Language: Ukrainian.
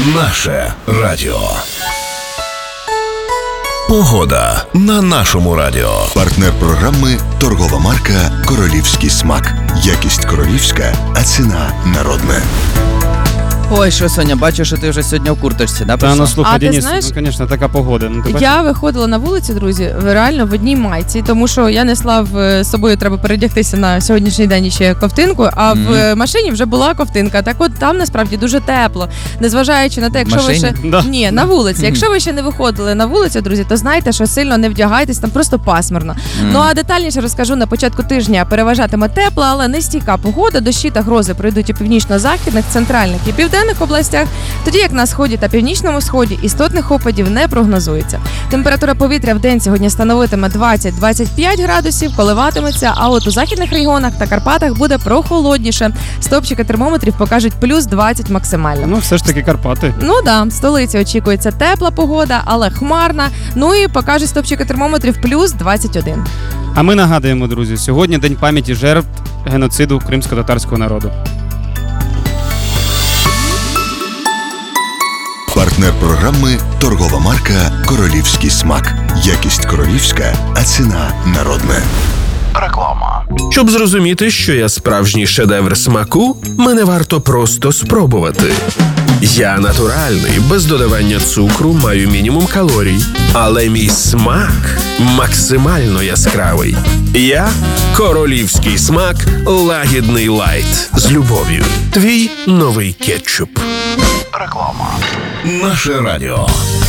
Наше радіо. Погода на нашому радіо. Партнер програми – торгова марка «Королівський смак». Якість королівська, а ціна народна. Ой, що, Соня, бачу, що ти вже сьогодні в курточці, да, Та, ну слухай, А ти Денис, знаєш, ну, звісно, така погода. Ну, ти бачиш? Я виходила на вулицю, друзі, реально в одній майці, тому що я несла з собою, треба передягтися на сьогоднішній день ще ковтинку, а в машині вже була ковтинка. Так от там насправді дуже тепло, незважаючи на те, якщо ви ще... Да. Ні, на вулиці. Якщо ви ще не виходили на вулицю, друзі, то знайте, що сильно не вдягайтесь, там просто пасмурно. Ну а детальніше розкажу на початку тижня. Переважатиме тепла, але нестійка погода, дощі та грози пройдуть у північно-західних, центральних і південних областях, тоді як на сході та північному сході істотних опадів не прогнозується. Температура повітря в день сьогодні становитиме 20-25 градусів, коливатиметься, а от у західних регіонах та Карпатах буде прохолодніше. Стопчики термометрів покажуть плюс 20 максимально. Ну, все ж таки Карпати. Ну да, в столиці очікується тепла погода, але хмарна. Ну і покажуть стопчики термометрів плюс 21. А ми нагадуємо, друзі, сьогодні День пам'яті жертв геноциду кримсько-татарського народу. Партнер програми – торгова марка «Королівський смак». Якість королівська, а ціна народна. Реклама. Щоб зрозуміти, що я справжній шедевр смаку, мене варто просто спробувати. Я натуральний, без додавання цукру, маю мінімум калорій. Але мій смак максимально яскравий. Я – королівський смак лагідний лайт. З любов'ю. Твій новий кетчуп. Реклама. Наше радіо.